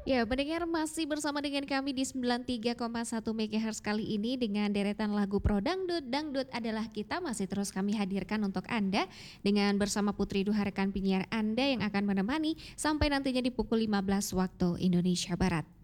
Ya, pendengar masih bersama dengan kami di 93,1 MHz kali ini dengan deretan lagu Pro Dangdut, Dangdut Adalah Kita masih terus kami hadirkan untuk Anda dengan bersama Putri Duha rekan penyiar Anda yang akan menemani sampai nantinya di pukul 15 waktu Indonesia Barat.